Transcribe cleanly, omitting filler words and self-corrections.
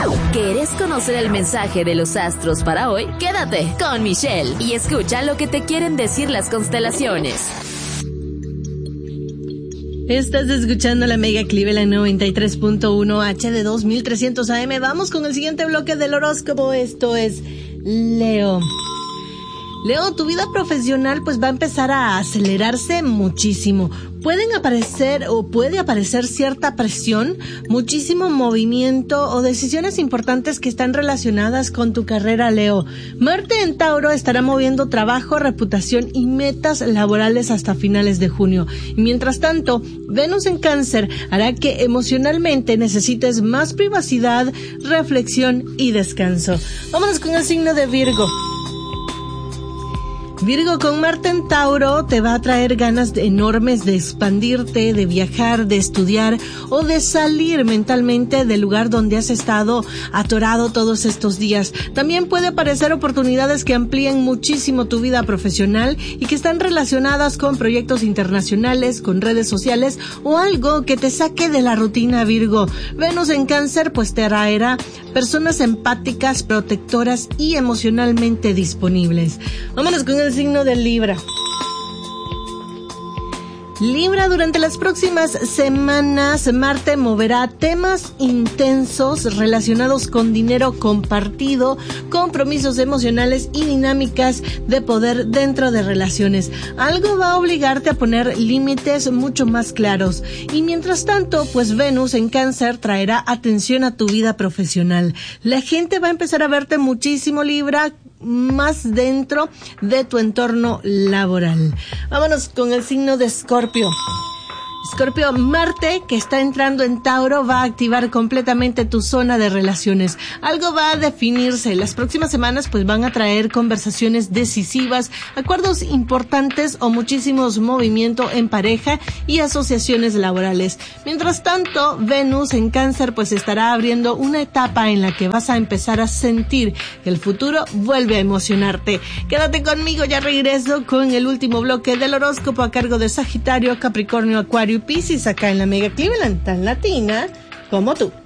¿Querés conocer el mensaje de los astros para hoy? Quédate con Michelle y escucha lo que te quieren decir las constelaciones. Estás escuchando la Mega Cleveland 93.1 HD 2300 AM. Vamos con el siguiente bloque del horóscopo. Esto es Leo. Leo, tu vida profesional pues va a empezar a acelerarse muchísimo. Puede aparecer cierta presión, muchísimo movimiento o decisiones importantes que están relacionadas con tu carrera, Leo. Marte en Tauro estará moviendo trabajo, reputación y metas laborales hasta finales de junio. Y mientras tanto, Venus en Cáncer hará que emocionalmente necesites más privacidad, reflexión y descanso. Vámonos con el signo de Virgo. Virgo, con Marte en Tauro te va a traer ganas enormes de expandirte, de viajar, de estudiar o de salir mentalmente del lugar donde has estado atorado todos estos días. También puede aparecer oportunidades que amplíen muchísimo tu vida profesional y que están relacionadas con proyectos internacionales, con redes sociales o algo que te saque de la rutina, Virgo. Venus en Cáncer pues te traerá personas empáticas, protectoras y emocionalmente disponibles. Vámonos con el signo de Libra. Libra, durante las próximas semanas, Marte moverá temas intensos relacionados con dinero compartido, compromisos emocionales y dinámicas de poder dentro de relaciones. Algo va a obligarte a poner límites mucho más claros. Y mientras tanto, pues Venus en Cáncer traerá atención a tu vida profesional. La gente va a empezar a verte muchísimo, Libra, más dentro de tu entorno laboral. Vámonos con el signo de Escorpio. Escorpio, Marte, que está entrando en Tauro, va a activar completamente tu zona de relaciones. Algo va a definirse. Las próximas semanas pues van a traer conversaciones decisivas, acuerdos importantes o muchísimos movimientos en pareja y asociaciones laborales. Mientras tanto, Venus en Cáncer pues estará abriendo una etapa en la que vas a empezar a sentir que el futuro vuelve a emocionarte. Quédate conmigo, ya regreso con el último bloque del horóscopo a cargo de Sagitario, Capricornio, Acuario y Piscis acá en la Mega Cleveland, tan latina como tú.